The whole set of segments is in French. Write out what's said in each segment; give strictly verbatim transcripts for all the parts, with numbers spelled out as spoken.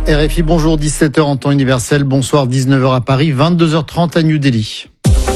R F I, bonjour, dix-sept heures en temps universel, bonsoir, dix-neuf heures à Paris, vingt-deux heures trente à New Delhi.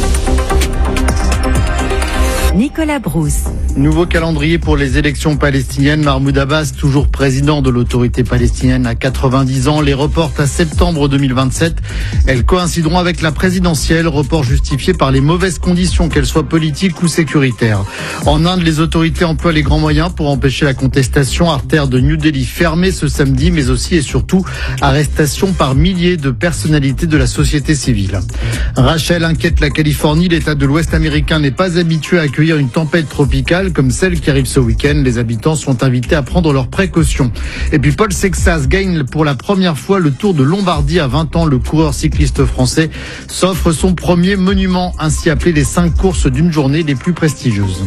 Nicolas Brousse. Nouveau calendrier pour les élections palestiniennes. Mahmoud Abbas, toujours président de l'autorité palestinienne à quatre-vingt-dix ans, les reporte à septembre deux mille vingt-sept. Elles coïncideront avec la présidentielle, report justifié par les mauvaises conditions, qu'elles soient politiques ou sécuritaires. En Inde, les autorités emploient les grands moyens pour empêcher la contestation. Artère de New Delhi fermée ce samedi, mais aussi et surtout arrestation par milliers de personnalités de la société civile. Rachel inquiète la Californie. L'État de l'Ouest américain n'est pas habitué à accueillir une tempête tropicale comme celle qui arrive ce week-end. Les habitants sont invités à prendre leurs précautions. Et puis Paul Sexas gagne pour la première fois le Tour de Lombardie à vingt ans. Le coureur cycliste français s'offre son premier monument, ainsi appelé les cinq courses d'une journée les plus prestigieuses.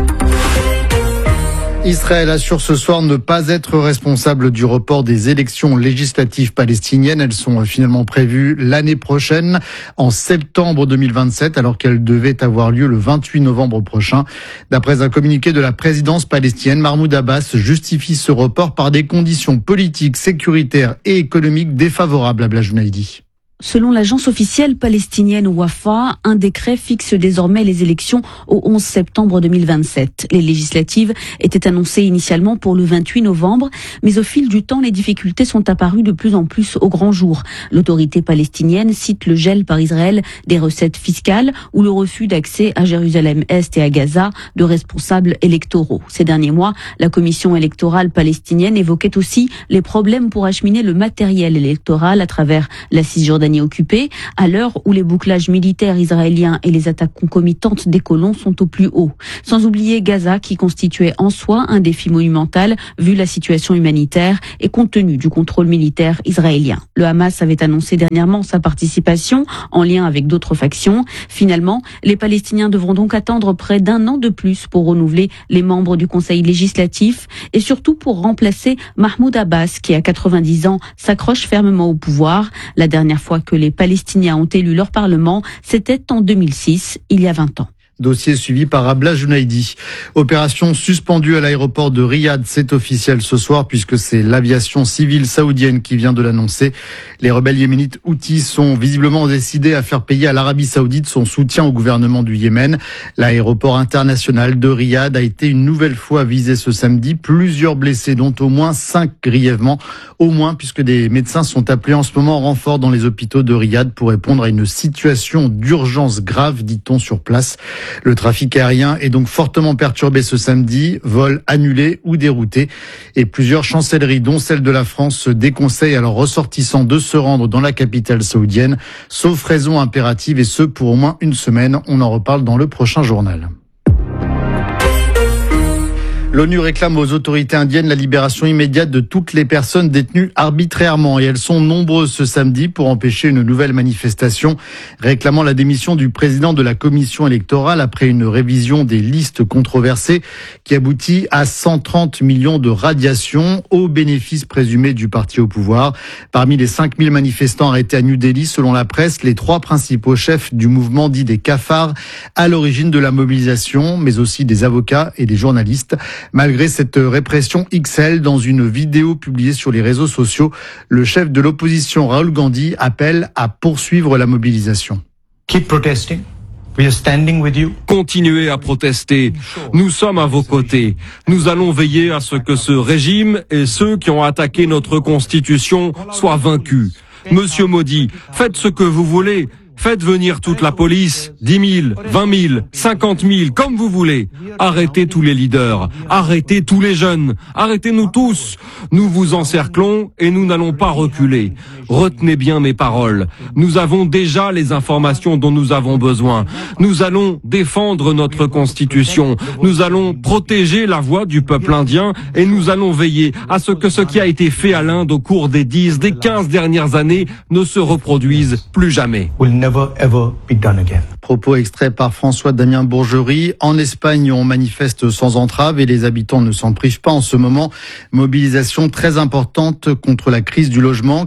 Israël assure ce soir ne pas être responsable du report des élections législatives palestiniennes. Elles sont finalement prévues l'année prochaine, en septembre deux mille vingt-sept, alors qu'elles devaient avoir lieu le vingt-huit novembre prochain. D'après un communiqué de la présidence palestinienne, Mahmoud Abbas justifie ce report par des conditions politiques, sécuritaires et économiques défavorables à Blajounaïdi. Selon l'agence officielle palestinienne Wafa, un décret fixe désormais les élections au onze septembre deux mille vingt-sept. Les législatives étaient annoncées initialement pour le vingt-huit novembre, mais au fil du temps, les difficultés sont apparues de plus en plus au grand jour. L'autorité palestinienne cite le gel par Israël des recettes fiscales ou le refus d'accès à Jérusalem-Est et à Gaza de responsables électoraux. Ces derniers mois, la commission électorale palestinienne évoquait aussi les problèmes pour acheminer le matériel électoral à travers la Cisjordanie occupée, à l'heure où les bouclages militaires israéliens et les attaques concomitantes des colons sont au plus haut. Sans oublier Gaza, qui constituait en soi un défi monumental vu la situation humanitaire et compte tenu du contrôle militaire israélien. Le Hamas avait annoncé dernièrement sa participation en lien avec d'autres factions. Finalement, les Palestiniens devront donc attendre près d'un an de plus pour renouveler les membres du Conseil législatif et surtout pour remplacer Mahmoud Abbas, qui à quatre-vingt-dix ans s'accroche fermement au pouvoir. La dernière fois que les Palestiniens ont élu leur parlement, c'était en deux mille six, il y a vingt ans. Dossier suivi par Abla Jounaidi. Opération suspendue à l'aéroport de Riyad, c'est officiel ce soir puisque c'est l'aviation civile saoudienne qui vient de l'annoncer. Les rebelles yéménites Houthis sont visiblement décidés à faire payer à l'Arabie saoudite son soutien au gouvernement du Yémen. L'aéroport international de Riyad a été une nouvelle fois visé ce samedi. Plusieurs blessés, dont au moins cinq grièvement. Au moins puisque des médecins sont appelés en ce moment en renfort dans les hôpitaux de Riyad pour répondre à une situation d'urgence grave, dit-on sur place. Le trafic aérien est donc fortement perturbé ce samedi, vols annulés ou déroutés. Et plusieurs chancelleries, dont celle de la France, se déconseillent à leurs ressortissants de se rendre dans la capitale saoudienne, sauf raison impérative, et ce pour au moins une semaine. On en reparle dans le prochain journal. L'ONU réclame aux autorités indiennes la libération immédiate de toutes les personnes détenues arbitrairement, et elles sont nombreuses ce samedi pour empêcher une nouvelle manifestation réclamant la démission du président de la commission électorale après une révision des listes controversées qui aboutit à cent trente millions de radiations au bénéfice présumé du parti au pouvoir. Parmi les cinq mille manifestants arrêtés à New Delhi, selon la presse, les trois principaux chefs du mouvement dit des cafards à l'origine de la mobilisation, mais aussi des avocats et des journalistes. Malgré cette répression X L, dans une vidéo publiée sur les réseaux sociaux, le chef de l'opposition Rahul Gandhi appelle à poursuivre la mobilisation. Keep protesting. We are standing with you. Continuez à protester. Nous sommes à vos côtés. Nous allons veiller à ce que ce régime et ceux qui ont attaqué notre constitution soient vaincus. Monsieur Modi, faites ce que vous voulez. Faites venir toute la police, dix mille, vingt mille, cinquante mille, comme vous voulez. Arrêtez tous les leaders, arrêtez tous les jeunes, arrêtez-nous tous. Nous vous encerclons et nous n'allons pas reculer. Retenez bien mes paroles. Nous avons déjà les informations dont nous avons besoin. Nous allons défendre notre constitution. Nous allons protéger la voix du peuple indien et nous allons veiller à ce que ce qui a été fait à l'Inde au cours des dix, des quinze dernières années ne se reproduise plus jamais. Never ever be done again. Propos extraits par François-Damien Bourgerie. En Espagne, on manifeste sans entrave et les habitants ne s'en privent pas en ce moment. Mobilisation très importante contre la crise du logement qui a conduit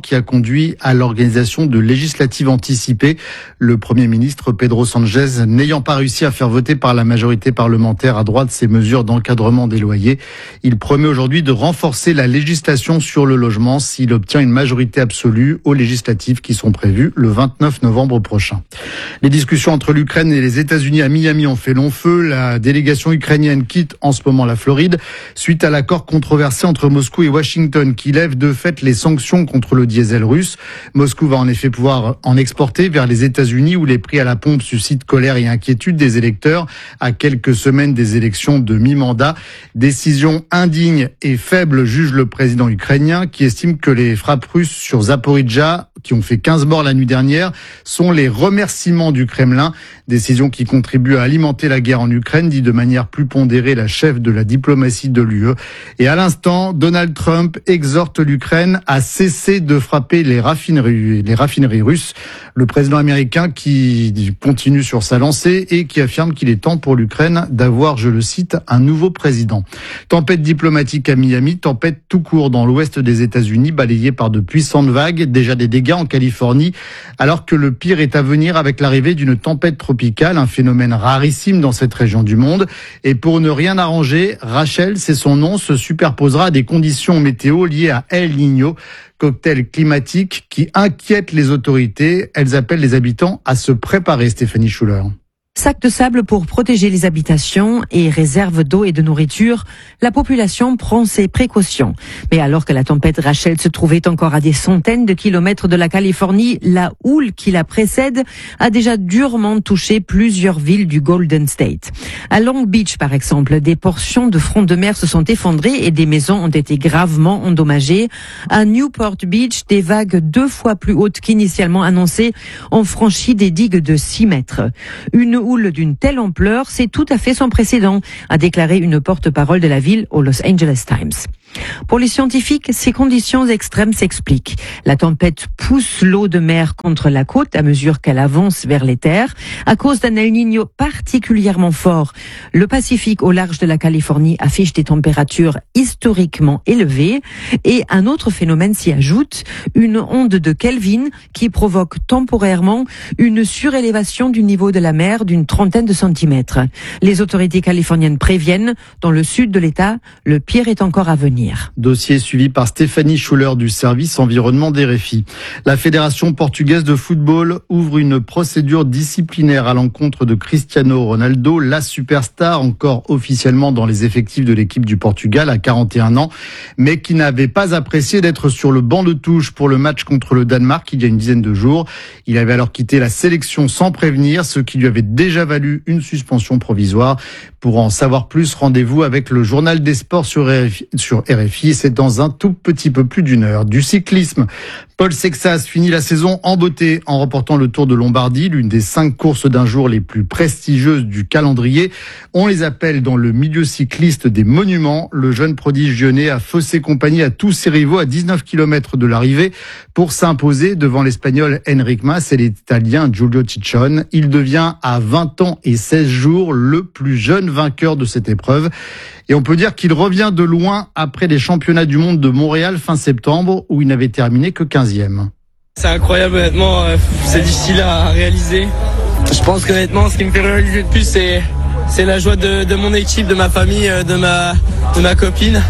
conduit à l'organisation de législatives anticipées. Le Premier ministre Pedro Sánchez n'ayant pas réussi à faire voter par la majorité parlementaire à droite ces mesures d'encadrement des loyers, il promet aujourd'hui de renforcer la législation sur le logement s'il obtient une majorité absolue aux législatives qui sont prévues le vingt-neuf novembre prochain. Les discussions entre l'Ukraine et les États-Unis à Miami ont fait long feu. La délégation ukrainienne quitte en ce moment la Floride suite à l'accord controversé entre Moscou et Washington qui lève de fait les sanctions contre le diesel russe. Moscou va en effet pouvoir en exporter vers les États-Unis où les prix à la pompe suscitent colère et inquiétude des électeurs à quelques semaines des élections de mi-mandat. Décision indigne et faible, juge le président ukrainien qui estime que les frappes russes sur Zaporijjia, qui ont fait quinze morts la nuit dernière, sont les remerciements du Kremlin. Décision qui contribue à alimenter la guerre en Ukraine, dit de manière plus pondérée la chef de la diplomatie de l'U E. Et à l'instant, Donald Trump exhorte l'Ukraine à cesser de frapper les raffineries, les raffineries russes. Le président américain qui continue sur sa lancée et qui affirme qu'il est temps pour l'Ukraine d'avoir, je le cite, un nouveau président. Tempête diplomatique à Miami, tempête tout court dans l'ouest des États-Unis, balayée par de puissantes vagues, déjà des dégâts en Californie, alors que le pire est à venir avec l'arrivée d'une tempête tropicale, un phénomène rarissime dans cette région du monde. Et pour ne rien arranger, Rachel, c'est son nom, se superposera à des conditions météo liées à El Niño, cocktail climatique qui inquiète les autorités. Elles appellent les habitants à se préparer, Stéphanie Schuller. Sac de sable pour protéger les habitations et réserve d'eau et de nourriture, la population prend ses précautions. Mais alors que la tempête Rachel se trouvait encore à des centaines de kilomètres de la Californie, la houle qui la précède a déjà durement touché plusieurs villes du Golden State. À Long Beach, par exemple, des portions de front de mer se sont effondrées et des maisons ont été gravement endommagées. À Newport Beach, des vagues deux fois plus hautes qu'initialement annoncées ont franchi des digues de six mètres. Une houle d'une telle ampleur, c'est tout à fait sans précédent, a déclaré une porte-parole de la ville au Los Angeles Times. Pour les scientifiques, ces conditions extrêmes s'expliquent. La tempête pousse l'eau de mer contre la côte à mesure qu'elle avance vers les terres, à cause d'un El Niño particulièrement fort. Le Pacifique au large de la Californie affiche des températures historiquement élevées et un autre phénomène s'y ajoute, une onde de Kelvin qui provoque temporairement une surélévation du niveau de la mer d'une trentaine de centimètres. Les autorités californiennes préviennent, dans le sud de l'État, le pire est encore à venir. Dossier suivi par Stéphanie Schuller du service environnement des R F I. La Fédération portugaise de football ouvre une procédure disciplinaire à l'encontre de Cristiano Ronaldo, la superstar encore officiellement dans les effectifs de l'équipe du Portugal à quarante et un ans, mais qui n'avait pas apprécié d'être sur le banc de touche pour le match contre le Danemark il y a une dizaine de jours. Il avait alors quitté la sélection sans prévenir, ce qui lui avait déjà valu une suspension provisoire. Pour en savoir plus, rendez-vous avec le journal des sports sur R F I. Sur R F I, c'est dans un tout petit peu plus d'une heure. Du cyclisme, Paul Sexas finit la saison en beauté en remportant le Tour de Lombardie, l'une des cinq courses d'un jour les plus prestigieuses du calendrier. On les appelle dans le milieu cycliste des monuments. Le jeune prodige lyonnais a faussé compagnie à tous ses rivaux à dix-neuf kilomètres de l'arrivée pour s'imposer devant l'Espagnol Enric Mas et l'Italien Giulio Ciccone. Il devient à vingt ans et seize jours le plus jeune vainqueur de cette épreuve. Et on peut dire qu'il revient de loin après les championnats du monde de Montréal fin septembre où il n'avait terminé que quinzième. C'est incroyable honnêtement, c'est difficile à réaliser. Je pense qu'honnêtement ce qui me fait réaliser le plus c'est, c'est la joie de, de mon équipe, de ma famille, de ma, de ma copine.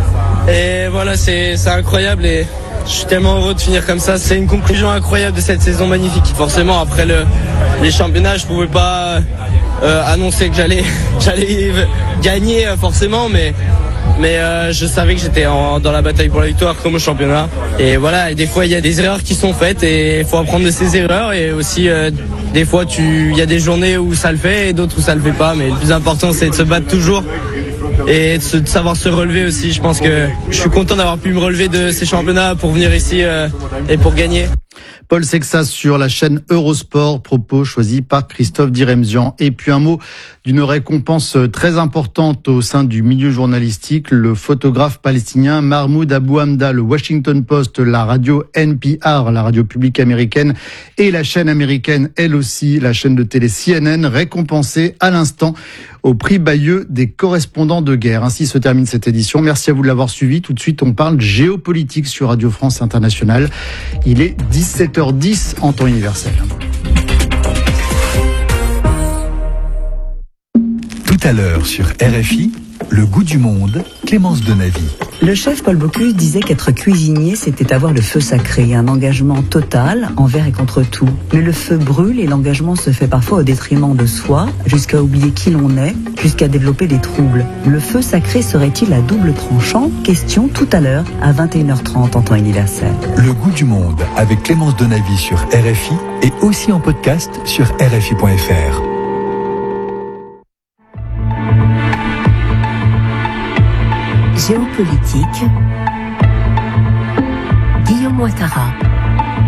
Et voilà, c'est, c'est incroyable et je suis tellement heureux de finir comme ça. C'est une conclusion incroyable de cette saison magnifique. Forcément après le, les championnats je pouvais pas euh, annoncer que j'allais, j'allais gagner forcément, mais Mais euh, je savais que j'étais en, dans la bataille pour la victoire comme au championnat. Et voilà, et des fois il y a des erreurs qui sont faites et il faut apprendre de ces erreurs. Et aussi euh, des fois il y a des journées où ça le fait et d'autres où ça le fait pas. Mais le plus important c'est de se battre toujours et de, se, de savoir se relever aussi. Je pense que je suis content d'avoir pu me relever de ces championnats pour venir ici euh, et pour gagner. Paul Sexas sur la chaîne Eurosport, propos choisis par Christophe Diremzian. Et puis un mot d'une récompense très importante au sein du milieu journalistique, le photographe palestinien Mahmoud Abou Hamda, le Washington Post, la radio N P R, la radio publique américaine, et la chaîne américaine, elle aussi, la chaîne de télé C N N, récompensée à l'instant au prix Bayeux des correspondants de guerre. Ainsi se termine cette édition. Merci à vous de l'avoir suivi. Tout de suite, on parle géopolitique sur Radio France Internationale. Il est dix-sept heures dix en temps universel. Tout à l'heure sur R F I, le goût du monde, Clémence Denavy. Le chef Paul Bocuse disait qu'être cuisinier, c'était avoir le feu sacré, un engagement total envers et contre tout. Mais le feu brûle et l'engagement se fait parfois au détriment de soi, jusqu'à oublier qui l'on est, jusqu'à développer des troubles. Le feu sacré serait-il à double tranchant? Question tout à l'heure à vingt et une heures trente en temps universel. Le goût du monde avec Clémence Denavy sur R F I et aussi en podcast sur R F I point F R. Géopolitique, Guillaume Ouattara.